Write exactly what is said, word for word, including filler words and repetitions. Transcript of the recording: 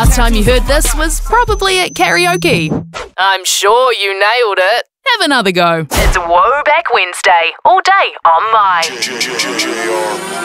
last time you heard this was probably at karaoke. I'm sure you nailed it. Have another go. It's Woback Wednesday, all day on Mine.